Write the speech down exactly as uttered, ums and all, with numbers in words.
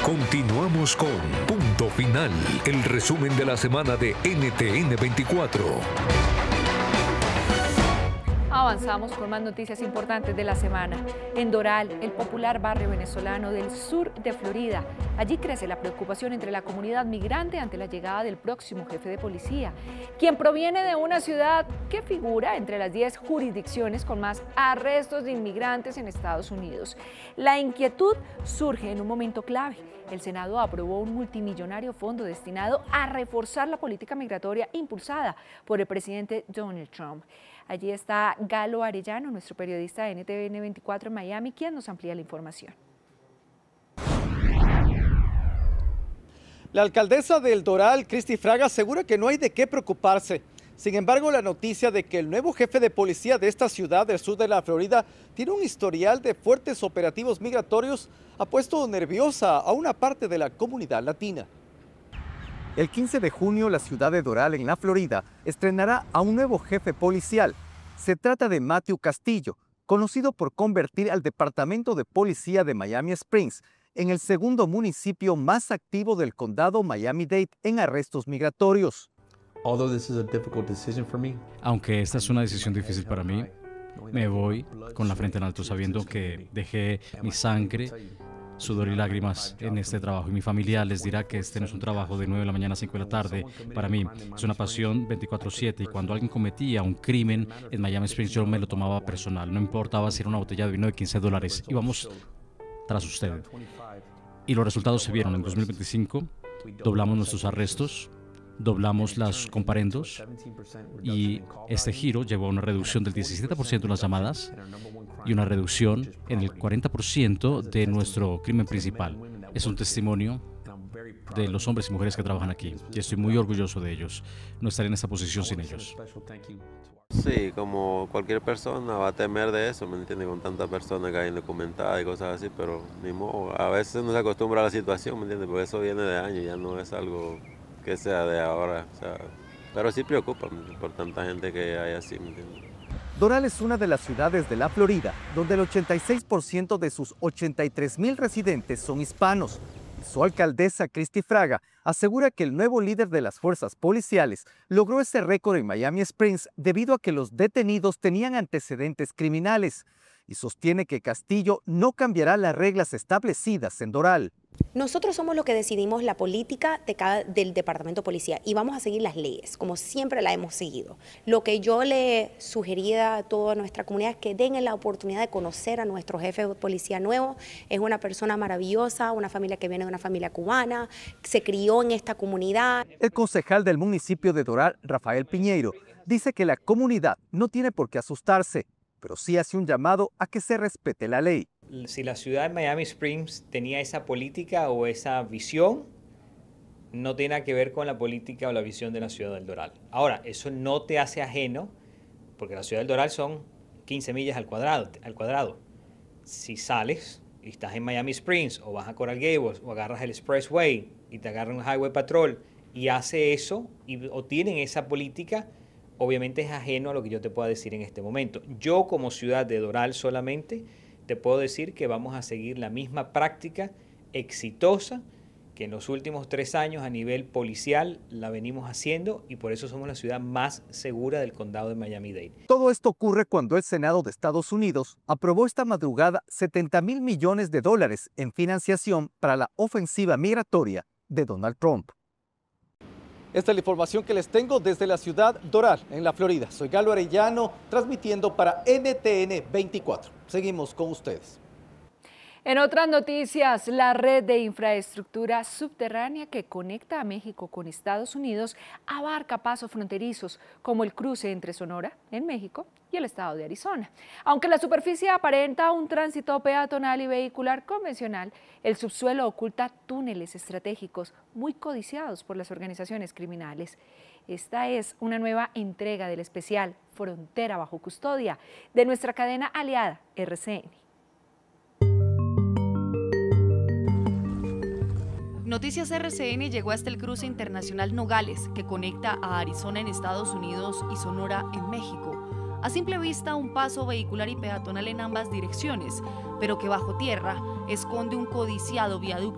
Continuamos con Punto Final, el resumen de la semana de N T N veinticuatro. Avanzamos con más noticias importantes de la semana. En Doral, el popular barrio venezolano del sur de Florida, allí crece la preocupación entre la comunidad migrante ante la llegada del próximo jefe de policía, quien proviene de una ciudad que figura entre las diez jurisdicciones con más arrestos de inmigrantes en Estados Unidos. La inquietud surge en un momento clave. El Senado aprobó un multimillonario fondo destinado a reforzar la política migratoria impulsada por el presidente Donald Trump. Allí está Galo Arellano, nuestro periodista de N T N veinticuatro en Miami, quien nos amplía la información. La alcaldesa del Doral, Christy Fraga, asegura que no hay de qué preocuparse. Sin embargo, la noticia de que el nuevo jefe de policía de esta ciudad del sur de la Florida tiene un historial de fuertes operativos migratorios ha puesto nerviosa a una parte de la comunidad latina. El quince de junio, la ciudad de Doral, en la Florida, estrenará a un nuevo jefe policial. Se trata de Matthew Castillo, conocido por convertir al Departamento de Policía de Miami Springs en el segundo municipio más activo del condado Miami-Dade en arrestos migratorios. Aunque esta es una decisión difícil para mí, me voy con la frente en alto sabiendo que dejé mi sangre, sudor y lágrimas en este trabajo. Y mi familia les dirá que este no es un trabajo de nueve de la mañana a cinco de la tarde. Para mí es una pasión veinticuatro siete y cuando alguien cometía un crimen en Miami Springs yo me lo tomaba personal. No importaba si era una botella de vino de quince dólares. Íbamos tras usted. Y los resultados se vieron en dos mil veinticinco. Doblamos nuestros arrestos, doblamos las comparendos y este giro llevó a una reducción del diecisiete por ciento en las llamadas y una reducción en el cuarenta por ciento de nuestro crimen principal. Es un testimonio de los hombres y mujeres que trabajan aquí y estoy muy orgulloso de ellos. No estaré en esta posición sin ellos. Sí, como cualquier persona va a temer de eso, ¿me entiendes? Con tantas personas que hay indocumentadas y cosas así, pero ni modo, a veces no se acostumbra a la situación, ¿me entiendes? Porque eso viene de años, ya no es algo que sea de ahora, o sea, pero sí preocupa por tanta gente que hay así, ¿me entiendes? Doral es una de las ciudades de la Florida donde el ochenta y seis por ciento de sus ochenta y tres mil residentes son hispanos. Su alcaldesa, Christy Fraga, asegura que el nuevo líder de las fuerzas policiales logró ese récord en Miami Springs debido a que los detenidos tenían antecedentes criminales y sostiene que Castillo no cambiará las reglas establecidas en Doral. Nosotros somos los que decidimos la política de cada, del departamento de policía y vamos a seguir las leyes, como siempre la hemos seguido. Lo que yo le sugeriría a toda nuestra comunidad es que den la oportunidad de conocer a nuestro jefe de policía nuevo. Es una persona maravillosa, una familia que viene de una familia cubana, se crió en esta comunidad. El concejal del municipio de Doral, Rafael Piñeiro, dice que la comunidad no tiene por qué asustarse, pero sí hace un llamado a que se respete la ley. Si la ciudad de Miami Springs tenía esa política o esa visión, no tiene nada que ver con la política o la visión de la ciudad del Doral. Ahora, eso no te hace ajeno, porque la ciudad del Doral son quince millas al cuadrado. Al cuadrado. Si sales y estás en Miami Springs o vas a Coral Gables o agarras el Expressway y te agarran un Highway Patrol y hace eso y, o tienen esa política, obviamente es ajeno a lo que yo te pueda decir en este momento. Yo como ciudad de Doral solamente te puedo decir que vamos a seguir la misma práctica exitosa que en los últimos tres años a nivel policial la venimos haciendo y por eso somos la ciudad más segura del condado de Miami-Dade. Todo esto ocurre cuando el Senado de Estados Unidos aprobó esta madrugada setenta mil millones de dólares en financiación para la ofensiva migratoria de Donald Trump. Esta es la información que les tengo desde la ciudad Doral, en la Florida. Soy Galo Arellano, transmitiendo para N T N veinticuatro. Seguimos con ustedes. En otras noticias, la red de infraestructura subterránea que conecta a México con Estados Unidos abarca pasos fronterizos como el cruce entre Sonora, en México, y el estado de Arizona. Aunque la superficie aparenta un tránsito peatonal y vehicular convencional, el subsuelo oculta túneles estratégicos muy codiciados por las organizaciones criminales. Esta es una nueva entrega del especial Frontera bajo custodia de nuestra cadena aliada R C N. Noticias R C N llegó hasta el cruce internacional Nogales, que conecta a Arizona en Estados Unidos y Sonora en México. A simple vista, un paso vehicular y peatonal en ambas direcciones, pero que bajo tierra esconde un codiciado viaducto